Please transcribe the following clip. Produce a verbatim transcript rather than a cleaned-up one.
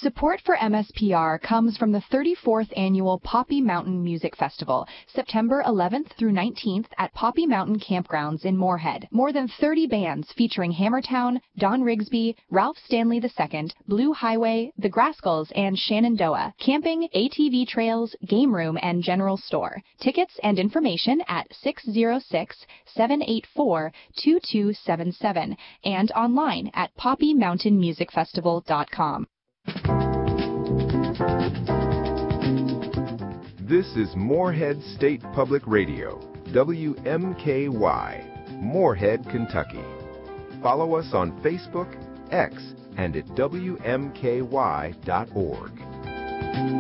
Support for M S P R comes from the thirty-fourth Annual Poppy Mountain Music Festival, September eleventh through nineteenth at Poppy Mountain Campgrounds in Moorhead. More than thirty bands featuring Hammertown, Don Rigsby, Ralph Stanley the Second, Blue Highway, The Grascals, and Shenandoah. Camping, A T V trails, game room, and general store. Tickets and information at six zero six, seven eight four, two two seven seven and online at poppy mountain music festival dot com. This is Moorhead State Public Radio, W M K Y, Moorhead, Kentucky. Follow us on Facebook, X, and at W M K Y dot org.